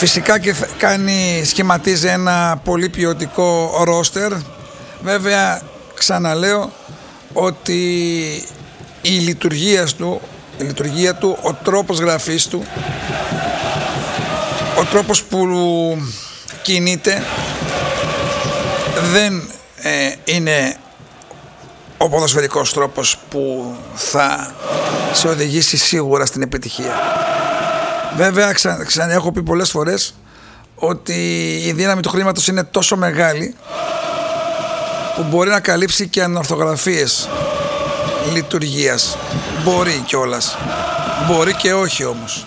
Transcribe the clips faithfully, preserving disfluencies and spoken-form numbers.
Φυσικά και κάνει, σχηματίζει ένα πολύ ποιοτικό ρόστερ. Βέβαια ξαναλέω ότι η λειτουργία του, η λειτουργία του, ο τρόπος γραφής του, ο τρόπος που κινείται δεν ε, είναι ο ποδοσφαιρικός τρόπος που θα σε οδηγήσει σίγουρα στην επιτυχία. Βέβαια, ξα, ξανά έχω πει πολλές φορές ότι η δύναμη του χρήματος είναι τόσο μεγάλη που μπορεί να καλύψει και ανορθογραφίες λειτουργίας. Μπορεί κιόλας. Μπορεί και όχι όμως.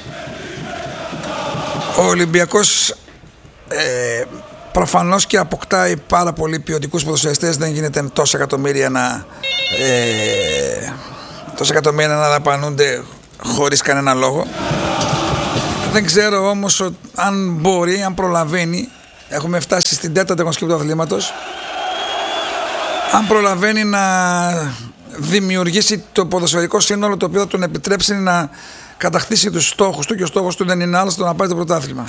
Ο Ολυμπιακός ε, προφανώς και αποκτάει πάρα πολύ ποιοτικούς ποδοσφαιριστές. Δεν γίνεται τόσα εκατομμύρια να ε, τόσα εκατομμύρια να δαπανούνται χωρίς κανένα λόγο. Δεν ξέρω όμως αν μπορεί, αν προλαβαίνει. Έχουμε φτάσει στην τέταρτη αγωνιστική του αθλήματος. Αν προλαβαίνει να δημιουργήσει το ποδοσφαιρικό σύνολο το οποίο θα τον επιτρέψει να κατακτήσει τους στόχους του, και ο στόχος του δεν είναι άλλος το να πάρει το πρωτάθλημα.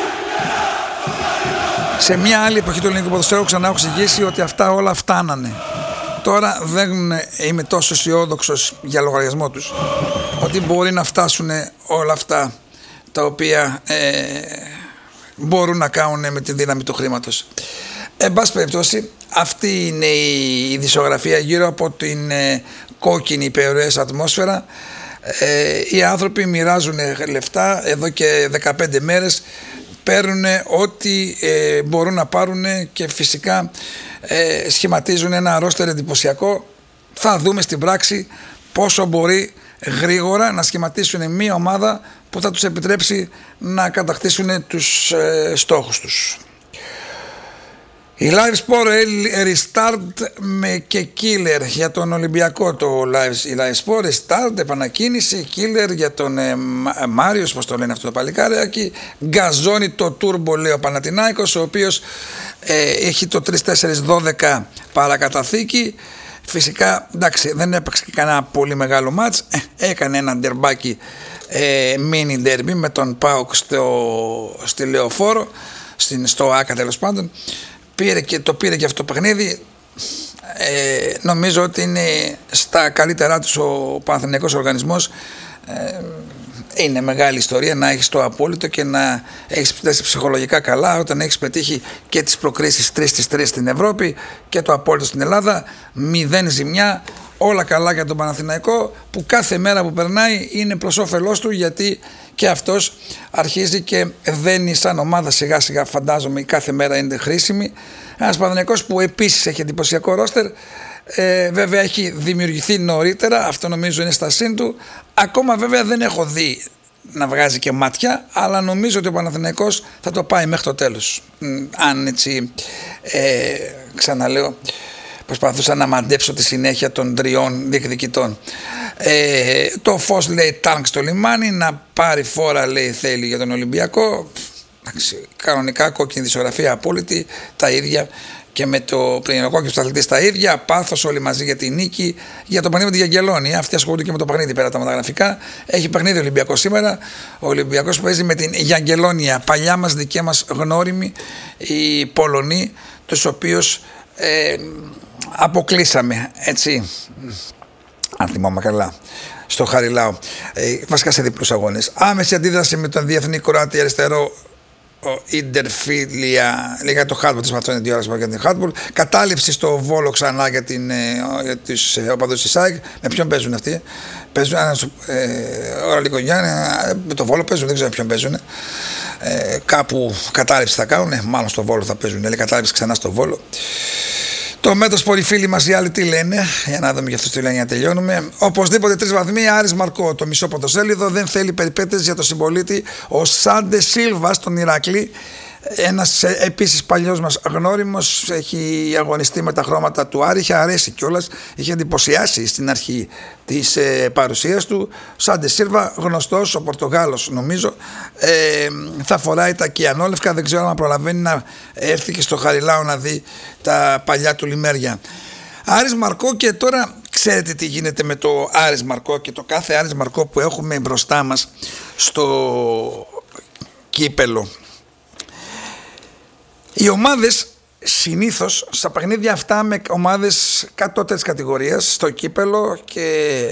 Σε μια άλλη εποχή του ελληνικού ποδοσφαίρου ξανά έχω εξηγήσει ότι αυτά όλα φτάνανε. Τώρα δεν είμαι τόσο αισιόδοξος για λογαριασμό τους ότι μπορεί να φτάσουν όλα αυτά τα οποία ε, μπορούν να κάνουν με τη δύναμη του χρήματος. Εν πάση περιπτώσει, αυτή είναι η ειδησιογραφία γύρω από την ε, κόκκινη υπερορές ατμόσφαιρα. Ε, οι άνθρωποι μοιράζουν λεφτά εδώ και δεκαπέντε μέρες, παίρνουν ό,τι ε, μπορούν να πάρουν και φυσικά ε, σχηματίζουν ένα ρόστερ εντυπωσιακό. Θα δούμε στην πράξη πόσο μπορεί γρήγορα να σχηματίσουν μια ομάδα που θα τους επιτρέψει να κατακτήσουν τους ε, στόχους τους. Η Live Sport Restart με και Killer για τον Ολυμπιακό. Το Live, η Live Sport Restart, επανακίνηση, Killer για τον ε, Μάριος, πώς το λένε αυτό το παλικάρι. Γκαζώνει το Turbo, λέει ο Παναθηνάικος, ο οποίος ε, έχει το τρία τέσσερα δώδεκα παρακαταθήκη. Φυσικά, εντάξει, δεν έπαιξε και κανένα πολύ μεγάλο μάτς. Ε, έκανε ένα ντερμπάκι, ε, mini ντερμπι με τον ΠΑΟΚ στο, στη Λεωφόρο, στην, στο ΆΚΑ τέλος πάντων. Πήρε και, το πήρε και αυτό το παιχνίδι. Ε, νομίζω ότι είναι στα καλύτερά τους ο Παναθηναϊκός οργανισμός. Ε, είναι μεγάλη ιστορία να έχεις το απόλυτο και να έχεις πετύχει ψυχολογικά καλά όταν έχεις πετύχει και τις προκρίσεις τρεις στις τρεις στην Ευρώπη και το απόλυτο στην Ελλάδα. Μηδέν ζημιά, όλα καλά για τον Παναθηναϊκό, που κάθε μέρα που περνάει είναι προς όφελός του, γιατί και αυτός αρχίζει και δένει σαν ομάδα σιγά σιγά, φαντάζομαι κάθε μέρα είναι χρήσιμη. Ένας Παναθηναϊκός που επίσης έχει εντυπωσιακό ρόστερ. Ε, βέβαια έχει δημιουργηθεί νωρίτερα, αυτό νομίζω είναι στα σύν του. Ακόμα βέβαια δεν έχω δει να βγάζει και μάτια, αλλά νομίζω ότι ο Παναθηναϊκός θα το πάει μέχρι το τέλος. Αν έτσι ε, ξαναλέω, προσπαθούσα να μαντέψω τη συνέχεια των τριών διεκδικητών. Ε, το φως λέει τάγκ στο λιμάνι, να πάρει φόρα λέει θέλει για τον Ολυμπιακό. Κανονικά κόκκινη δισογραφία απόλυτη, τα ίδια και με το Πρινιακό και του αθλητές τα ίδια. Πάθος όλοι μαζί για τη νίκη, για το παιχνίδι με τη Γιαγγελόνη. Αυτοί ασχολούνται και με το παιχνίδι πέρα τα μεταγραφικά. Έχει παιχνίδι ο Ολυμπιακός σήμερα. Ο Ολυμπιακός που παίζει με την Γιαγγελόνια, παλιά μας δική μας γνώριμη, οι Πολωνοί, τους οποίους ε, αποκλείσαμε, έτσι, αν θυμάμαι καλά, στο Χαριλάου, ε, βασικά σε διπλούς αγώνες. Άμεση αντίδραση με τον διεθνή Κροάτι αριστερό, ο Ιντερφίλια, λέγα το Χάτμπολ, της μαθαίνουν δύο ώρες για την Χάτμπολ. Κατάληψη στο Βόλο ξανά για, την, για τους οπαδούς της ΑΕΚ. Με ποιον παίζουν αυτοί? Παίζουν ε, ο Ραλικογιάννη, με το Βόλο παίζουν, δεν ξέρω ποιον παίζουν. Ε, κάπου κατάληψη θα κάνουν, μάλλον στο Βόλο θα παίζουν, λέει κατάληψη ξανά στο Βόλο. Το μέτος που οι φίλοι μας οι άλλοι τι λένε, για να δούμε για αυτούς τι λένε για να τελειώνουμε. Οπωσδήποτε τρεις βαθμοί, Άρης Μαρκό, το μισό πρωτοσέλιδο, δεν θέλει περιπέτειες για το συμπολίτη. Ο Σάντε Σίλβα στον Ηρακλή, ένας επίσης παλιός μας γνώριμος, έχει αγωνιστεί με τα χρώματα του Άρη, είχε αρέσει κιόλας, είχε εντυπωσιάσει στην αρχή της ε, παρουσίας του. Σάντε Σίλβα, γνωστός, ο Πορτογάλος νομίζω, ε, θα φοράει τα κιανόλευκα, δεν ξέρω αν προλαβαίνει να έρθει και στο Χαριλάου να δει τα παλιά του λιμέρια. Άρης Μαρκό, και τώρα ξέρετε τι γίνεται με το Άρης Μαρκό και το κάθε Άρης Μαρκό που έχουμε μπροστά μας στο κύπελο. Οι ομάδες συνήθως στα παιχνίδια αυτά με ομάδες κατώτερης κατηγορίας στο κύπελο και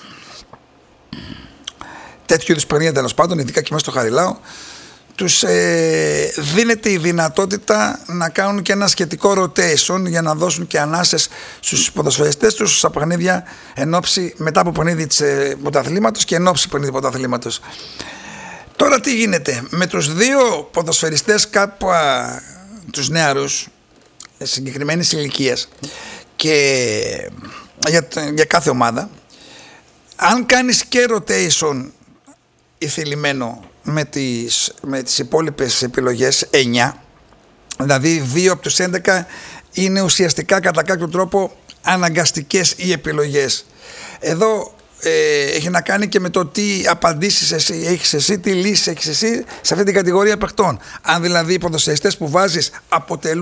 τέτοιου είδους παιχνίδια τέλος πάντων, ειδικά και μέσα στο Χαριλάο, τους ε, δίνεται η δυνατότητα να κάνουν και ένα σχετικό rotation για να δώσουν και ανάσες στους ποδοσφαιριστές τους στα παιχνίδια ενόψει, μετά από παιχνίδι της ε, πρωταθλήματος και ενόψει παιχνίδι πρωταθλήματος. Τώρα τι γίνεται με τους δύο ποδοσφαιριστές κάπου α, τους νεαρούς συγκεκριμένης ηλικίας και για, για κάθε ομάδα, αν κάνεις και rotation ηθελημένο με τις, με τις υπόλοιπες επιλογές εννιά, δηλαδή δύο από τους έντεκα είναι ουσιαστικά κατά κάποιο τρόπο αναγκαστικές οι επιλογές. Εδώ ε, έχει να κάνει και με το τι απαντήσεις εσύ, έχεις εσύ, τι λύσεις έχεις εσύ σε αυτή την κατηγορία παιχτών. Αν δηλαδή οι ποδοσφαιριστές που βάζεις αποτελούν